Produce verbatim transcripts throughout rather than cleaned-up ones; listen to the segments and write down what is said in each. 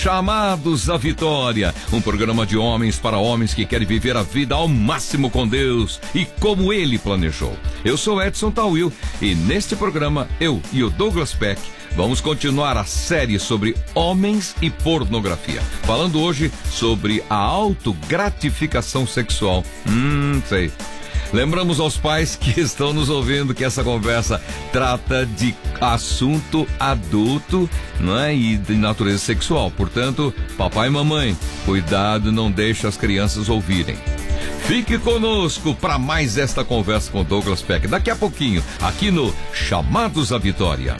Chamados à Vitória, um programa de homens para homens que querem viver a vida ao máximo com Deus e como Ele planejou. Eu sou Edson Tawil e neste programa eu e o Douglas Peck vamos continuar a série sobre homens e pornografia, falando hoje sobre a autogratificação sexual. Hum, sei. Lembramos aos pais que estão nos ouvindo que essa conversa trata de assunto adulto, não é? E de natureza sexual. Portanto, papai e mamãe, cuidado, não deixe as crianças ouvirem. Fique conosco para mais esta conversa com Douglas Peck. Daqui a pouquinho, aqui no Chamados à Vitória.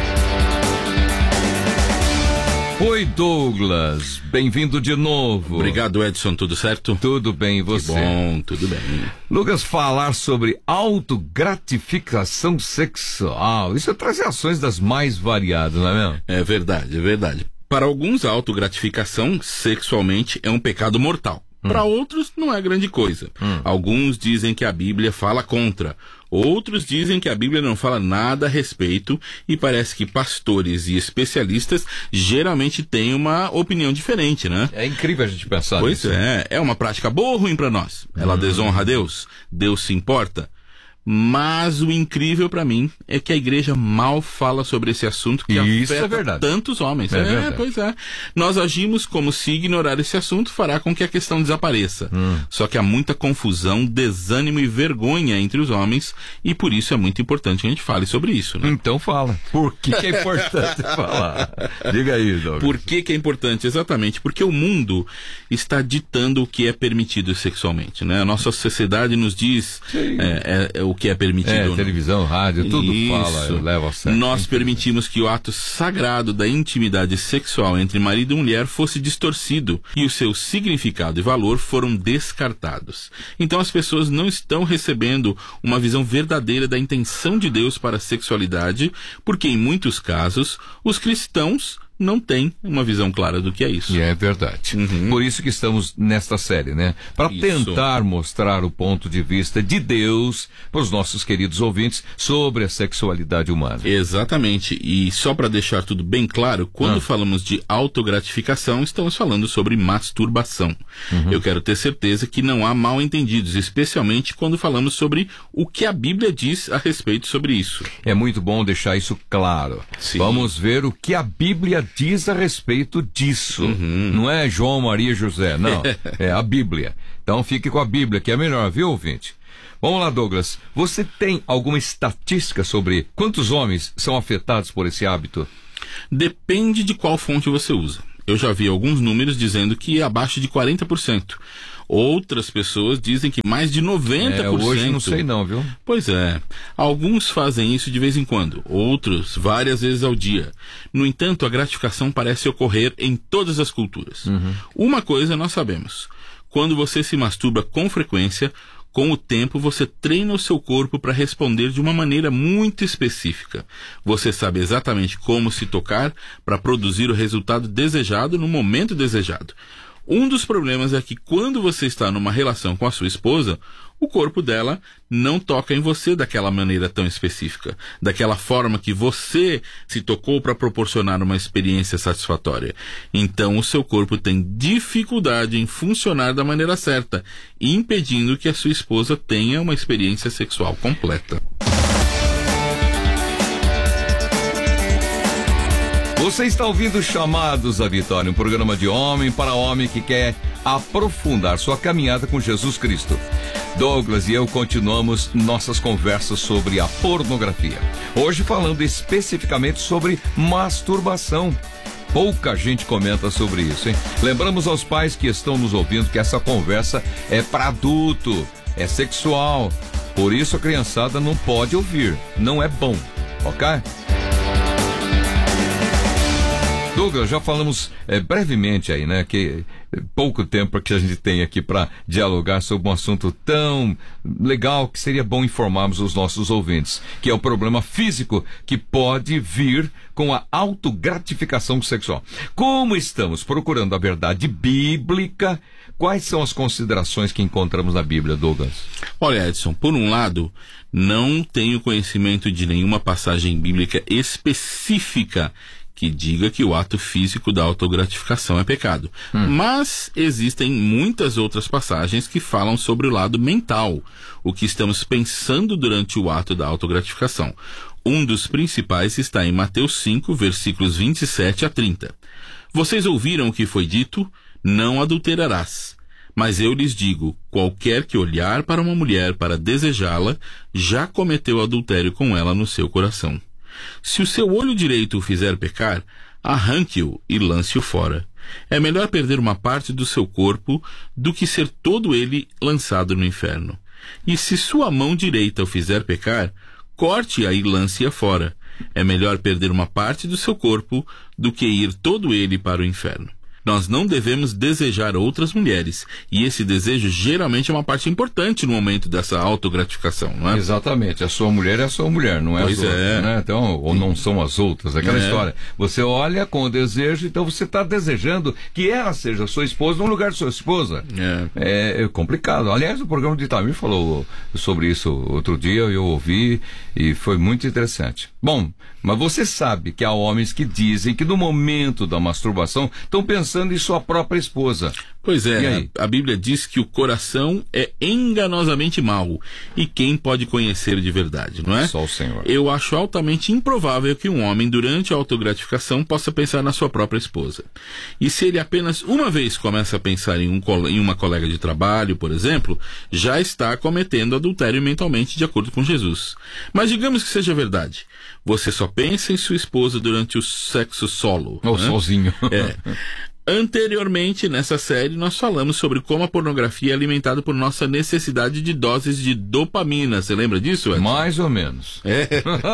Oi, Douglas, bem-vindo de novo. Obrigado, Edson, tudo certo? Tudo bem, e você? Que bom, tudo bem. Lucas, falar sobre autogratificação sexual, isso é trazer ações das mais variadas, não é mesmo? É verdade, é verdade. Para alguns, a autogratificação sexualmente é um pecado mortal. Hum. Para outros, não é grande coisa. Hum. Alguns dizem que a Bíblia fala contra. Outros dizem que a Bíblia não fala nada a respeito e parece que pastores e especialistas geralmente têm uma opinião diferente, né? É incrível a gente pensar nisso. Pois é, é uma prática boa ou ruim para nós? Ela hum. desonra a Deus? Deus se importa? Mas o incrível para mim é que a igreja mal fala sobre esse assunto que Isso afeta é verdade. tantos homens. É, é verdade. Pois é. Nós agimos como se ignorar esse assunto fará com que a questão desapareça. Hum. Só que há muita confusão, desânimo e vergonha entre os homens e por isso é muito importante que a gente fale sobre isso, né? Então fala. Por que, que é importante falar? Diga aí, Douglas. Por que que é importante? Exatamente, porque o mundo está ditando o que é permitido sexualmente, né? A nossa sociedade nos diz é, é, é, o que é permitido. É, né? Televisão, rádio, tudo Isso. fala, leva a sério. Nós permitimos que o ato sagrado da intimidade sexual entre marido e mulher fosse distorcido e o seu significado e valor foram descartados. Então as pessoas não estão recebendo uma visão verdadeira da intenção de Deus para a sexualidade, porque em muitos casos os cristãos não tem uma visão clara do que é isso. E é verdade. Uhum. Por isso que estamos nesta série, né? Para tentar mostrar o ponto de vista de Deus para os nossos queridos ouvintes sobre a sexualidade humana. Exatamente. E só para deixar tudo bem claro, quando ah. falamos de autogratificação, estamos falando sobre masturbação. Uhum. Eu quero ter certeza que não há mal entendidos, especialmente quando falamos sobre o que a Bíblia diz a respeito sobre isso. É muito bom deixar isso claro. Sim. Vamos ver o que a Bíblia diz a respeito disso. Uhum. Não é João, Maria, José, não. É a Bíblia. Então fique com a Bíblia, que é melhor, viu, ouvinte? Vamos lá, Douglas. Você tem alguma estatística sobre quantos homens são afetados por esse hábito? Depende de qual fonte você usa. Eu já vi alguns números dizendo que é abaixo de quarenta por cento. Outras pessoas dizem que mais de noventa por cento. É, hoje não sei não, viu? Pois é. Alguns fazem isso de vez em quando, outros várias vezes ao dia. No entanto, a gratificação parece ocorrer em todas as culturas. Uhum. Uma coisa nós sabemos. Quando você se masturba com frequência, com o tempo você treina o seu corpo para responder de uma maneira muito específica. Você sabe exatamente como se tocar para produzir o resultado desejado no momento desejado. Um dos problemas é que quando você está numa relação com a sua esposa, o corpo dela não toca em você daquela maneira tão específica, daquela forma que você se tocou para proporcionar uma experiência satisfatória. Então o seu corpo tem dificuldade em funcionar da maneira certa, impedindo que a sua esposa tenha uma experiência sexual completa. Você está ouvindo Chamados à Vitória, um programa de homem para homem que quer aprofundar sua caminhada com Jesus Cristo. Douglas e eu continuamos nossas conversas sobre a pornografia. Hoje falando especificamente sobre masturbação. Pouca gente comenta sobre isso, hein? Lembramos aos pais que estão nos ouvindo que essa conversa é para adulto, é sexual. Por isso a criançada não pode ouvir, não é bom, ok? Douglas, já falamos é, brevemente aí, né, que pouco tempo que a gente tem aqui para dialogar sobre um assunto tão legal que seria bom informarmos os nossos ouvintes, que é o problema físico que pode vir com a autogratificação sexual. Como estamos procurando a verdade bíblica, quais são as considerações que encontramos na Bíblia, Douglas? Olha, Edson, por um lado, não tenho conhecimento de nenhuma passagem bíblica específica que diga que o ato físico da autogratificação é pecado. Hum. Mas existem muitas outras passagens que falam sobre o lado mental, o que estamos pensando durante o ato da autogratificação. Um dos principais está em Mateus cinco, versículos vinte e sete a trinta. Vocês ouviram o que foi dito? Não adulterarás. Mas eu lhes digo, qualquer que olhar para uma mulher para desejá-la, já cometeu adultério com ela no seu coração. Se o seu olho direito o fizer pecar, arranque-o e lance-o fora. É melhor perder uma parte do seu corpo do que ser todo ele lançado no inferno. E se sua mão direita o fizer pecar, corte-a e lance-a fora. É melhor perder uma parte do seu corpo do que ir todo ele para o inferno. Nós não devemos desejar outras mulheres, e esse desejo geralmente é uma parte importante no momento dessa autogratificação, não é? Exatamente, a sua mulher é a sua mulher, não é pois as outras, é. né? Então, ou não são as outras, aquela é. história. Você olha com o desejo, então você está desejando que ela seja sua esposa no lugar de sua esposa. É, é complicado. Aliás, o programa de Itamir falou sobre isso outro dia, eu ouvi e foi muito interessante. Bom, mas você sabe que há homens que dizem que no momento da masturbação estão pensando em sua própria esposa. Pois é, a, a Bíblia diz que o coração é enganosamente mau, e quem pode conhecer de verdade, não é? Só o Senhor. Eu acho altamente improvável que um homem, durante a autogratificação, possa pensar na sua própria esposa. E se ele apenas uma vez começa a pensar em, um, em uma colega de trabalho, por exemplo, já está cometendo adultério mentalmente, de acordo com Jesus. Mas digamos que seja verdade. Você só pensa em sua esposa durante o sexo solo. Ou né? sozinho. É. Anteriormente, nessa série, nós falamos sobre como a pornografia é alimentada por nossa necessidade de doses de dopamina. Você lembra disso, Edson? Mais ou menos. É.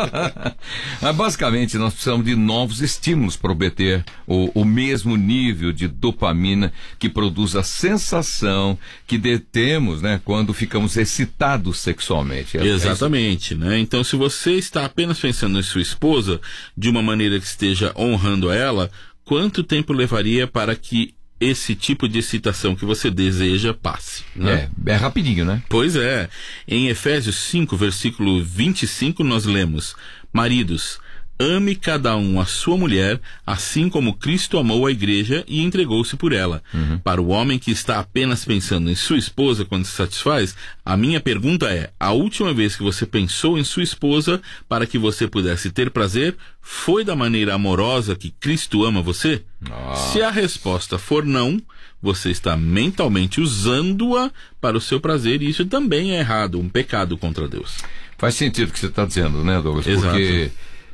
Mas basicamente nós precisamos de novos estímulos para obter o, o mesmo nível de dopamina que produz a sensação que detemos, né, quando ficamos excitados sexualmente. É, Exatamente, é né? Então, se você está apenas pensando em sua esposa de uma maneira que esteja honrando ela, quanto tempo levaria para que esse tipo de excitação que você deseja passe? Né? É, é rapidinho, né? Pois é. Em Efésios cinco, versículo vinte e cinco, nós lemos: Maridos, ame cada um a sua mulher, assim como Cristo amou a igreja e entregou-se por ela. Uhum. Para o homem que está apenas pensando em sua esposa quando se satisfaz, a minha pergunta é: a última vez que você pensou em sua esposa para que você pudesse ter prazer, foi da maneira amorosa que Cristo ama você? Nossa. Se a resposta for não, você está mentalmente usando-a para o seu prazer, e isso também é errado, um pecado contra Deus. Faz sentido o que você está dizendo, né, Douglas? Exato. Porque...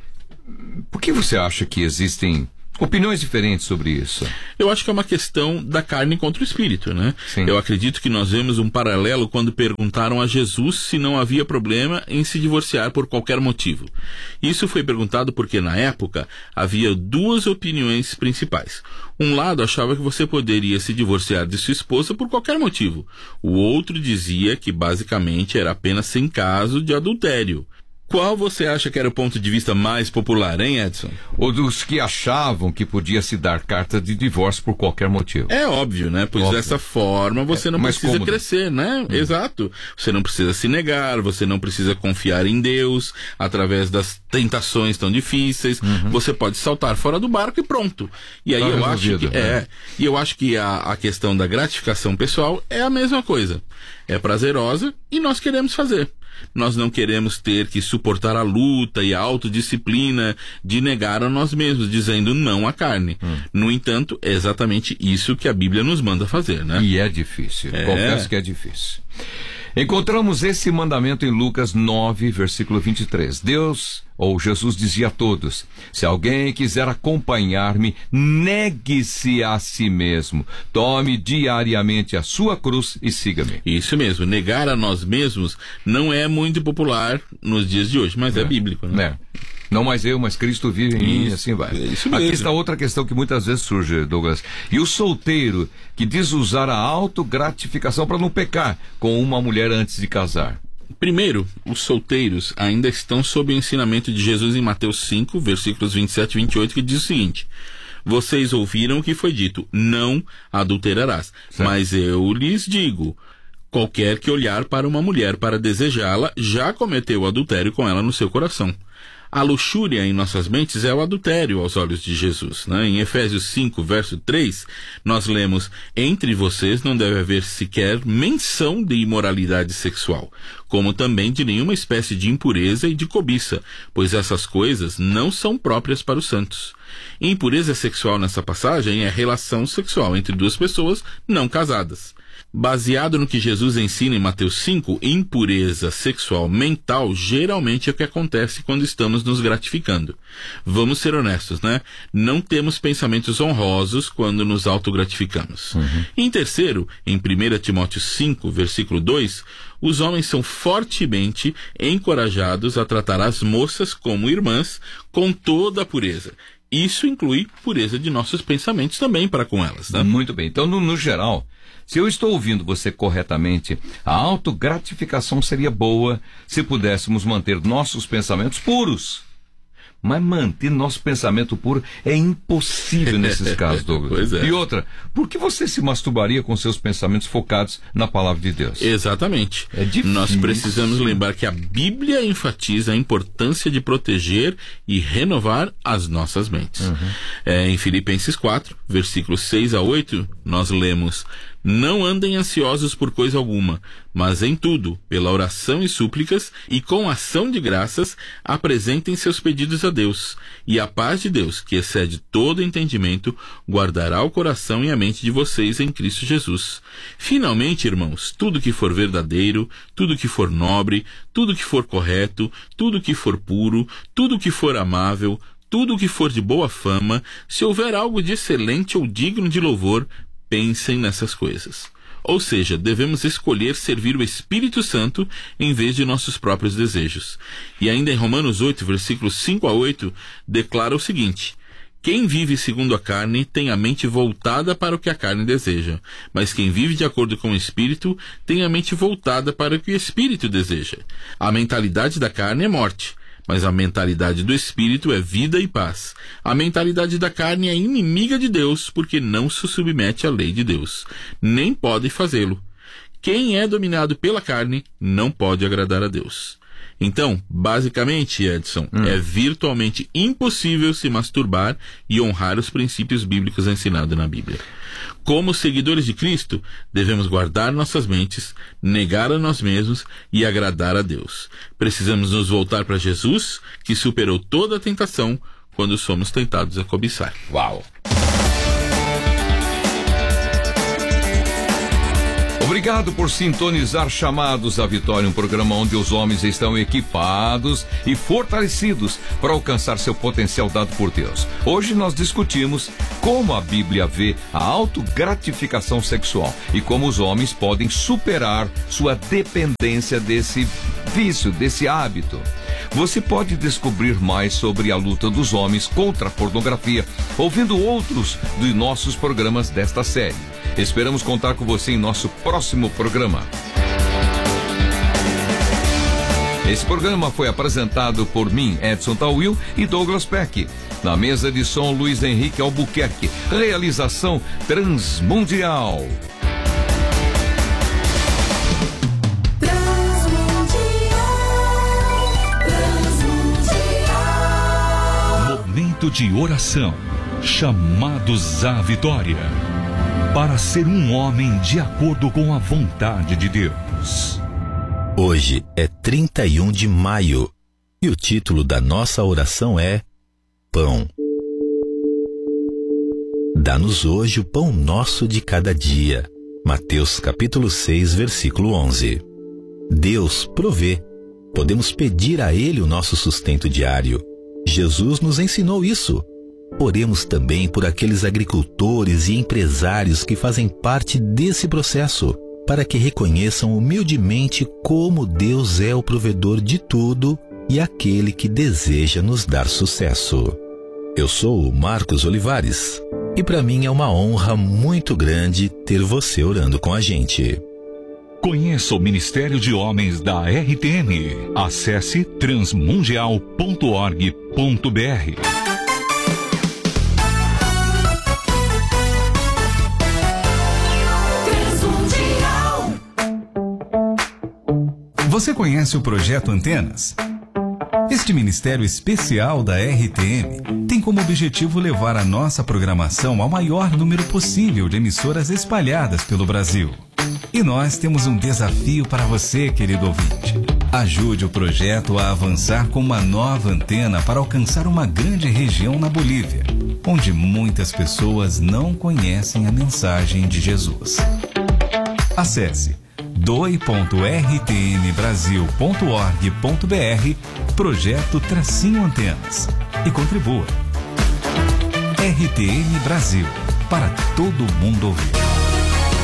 Por que você acha que existem opiniões diferentes sobre isso? Eu acho que é uma questão da carne contra o espírito, né? Sim. Eu acredito que nós vemos um paralelo quando perguntaram a Jesus se não havia problema em se divorciar por qualquer motivo. Isso foi perguntado porque, na época, havia duas opiniões principais. Um lado achava que você poderia se divorciar de sua esposa por qualquer motivo. O outro dizia que, basicamente, era apenas em caso de adultério. Qual você acha que era o ponto de vista mais popular, hein, Edson? Ou dos que achavam que podia se dar carta de divórcio por qualquer motivo. É óbvio, né? Pois óbvio. Dessa forma você não é precisa cômodo. crescer, né? Hum. Exato. Você não precisa se negar, você não precisa confiar em Deus através das tentações tão difíceis. Uhum. Você pode saltar fora do barco e pronto. E aí tá eu acho que né? é. E eu acho que a, a questão da gratificação pessoal é a mesma coisa. É prazerosa e nós queremos fazer. Nós não queremos ter que suportar a luta e a autodisciplina de negar a nós mesmos, dizendo não à carne. Hum. No entanto, é exatamente isso que a Bíblia nos manda fazer, né? E é difícil. É. Confesso que é difícil. Encontramos esse mandamento em Lucas nove, versículo vinte e três. Deus, ou Jesus, dizia a todos: se alguém quiser acompanhar-me, negue-se a si mesmo, tome diariamente a sua cruz e siga-me. Isso mesmo, negar a nós mesmos não é muito popular nos dias de hoje, mas é, é bíblico, né? É. Não mais eu, mas Cristo vive em mim, e assim vai. Isso mesmo. Aqui está outra questão que muitas vezes surge, Douglas. E o solteiro que diz usar a autogratificação para não pecar com uma mulher antes de casar? Primeiro, os solteiros ainda estão sob o ensinamento de Jesus em Mateus cinco, versículos vinte e sete e vinte e oito, que diz o seguinte: vocês ouviram o que foi dito, não adulterarás. Certo. Mas eu lhes digo, qualquer que olhar para uma mulher para desejá-la, já cometeu adultério com ela no seu coração. A luxúria em nossas mentes é o adultério aos olhos de Jesus, né? Em Efésios cinco, verso três, nós lemos: entre vocês não deve haver sequer menção de imoralidade sexual, como também de nenhuma espécie de impureza e de cobiça, pois essas coisas não são próprias para os santos. Impureza sexual nessa passagem é relação sexual entre duas pessoas não casadas. Baseado no que Jesus ensina em Mateus cinco, impureza sexual mental geralmente é o que acontece quando estamos nos gratificando. Vamos ser honestos, né? Não temos pensamentos honrosos quando nos autogratificamos. Uhum. Em terceiro, em primeiro Timóteo cinco, versículo dois, os homens são fortemente encorajados a tratar as moças como irmãs com toda a pureza. Isso inclui pureza de nossos pensamentos também para com elas, né? Muito bem. Então, no, no geral, se eu estou ouvindo você corretamente, a autogratificação seria boa se pudéssemos manter nossos pensamentos puros. Mas manter nosso pensamento puro é impossível nesses casos, Douglas. Pois é. E outra, por que você se masturbaria com seus pensamentos focados na palavra de Deus? Exatamente. É difícil. Nós precisamos lembrar que a Bíblia enfatiza a importância de proteger e renovar as nossas mentes. Uhum. É, em Filipenses quatro, versículos seis a oito, nós lemos: não andem ansiosos por coisa alguma, mas em tudo, pela oração e súplicas, e com ação de graças, apresentem seus pedidos a Deus. E a paz de Deus, que excede todo entendimento, guardará o coração e a mente de vocês em Cristo Jesus. Finalmente, irmãos, tudo que for verdadeiro, tudo que for nobre, tudo que for correto, tudo que for puro, tudo que for amável, tudo que for de boa fama, se houver algo de excelente ou digno de louvor, pensem nessas coisas. Ou seja, devemos escolher servir o Espírito Santo em vez de nossos próprios desejos. E ainda em Romanos oito, versículos cinco a oito, declara o seguinte: quem vive segundo a carne tem a mente voltada para o que a carne deseja, mas quem vive de acordo com o Espírito tem a mente voltada para o que o Espírito deseja. A mentalidade da carne é morte, mas a mentalidade do Espírito é vida e paz. A mentalidade da carne é inimiga de Deus, porque não se submete à lei de Deus, nem pode fazê-lo. Quem é dominado pela carne não pode agradar a Deus. Então, basicamente, Edson, hum. é virtualmente impossível se masturbar e honrar os princípios bíblicos ensinados na Bíblia. Como seguidores de Cristo, devemos guardar nossas mentes, negar a nós mesmos e agradar a Deus. Precisamos nos voltar para Jesus, que superou toda a tentação quando somos tentados a cobiçar. Uau! Obrigado por sintonizar Chamados à Vitória, um programa onde os homens estão equipados e fortalecidos para alcançar seu potencial dado por Deus. Hoje nós discutimos como a Bíblia vê a autogratificação sexual e como os homens podem superar sua dependência desse vício, desse hábito. Você pode descobrir mais sobre a luta dos homens contra a pornografia ouvindo outros de nossos programas desta série. Esperamos contar com você em nosso próximo programa. Esse programa foi apresentado por mim, Edson Tawil, e Douglas Peck. Na mesa de som, Luiz Henrique Albuquerque. Realização Transmundial. Momento de oração. Chamados à vitória. Para ser um homem de acordo com a vontade de Deus. Hoje é trinta e um de maio e o título da nossa oração é Pão. Dá-nos hoje o pão nosso de cada dia. Mateus capítulo seis, versículo onze. Deus provê. Podemos pedir a Ele o nosso sustento diário. Jesus nos ensinou isso. Oremos também por aqueles agricultores e empresários que fazem parte desse processo, para que reconheçam humildemente como Deus é o provedor de tudo e aquele que deseja nos dar sucesso. Eu sou o Marcos Olivares e para mim é uma honra muito grande ter você orando com a gente. Conheça o Ministério de Homens da R T M. Acesse transmundial ponto org ponto br. Você conhece o Projeto Antenas? Esse Este ministério especial da R T M tem como objetivo levar a nossa programação ao maior número possível de emissoras espalhadas pelo Brasil. E nós temos um desafio para você, querido ouvinte. Ajude o projeto a avançar com uma nova antena para alcançar uma grande região na Bolívia, onde muitas pessoas não conhecem a mensagem de Jesus. Acesse doe ponto r t m brasil ponto org ponto b r, projeto Tracinho Antenas, e contribua. R T M Brasil, para todo mundo ouvir.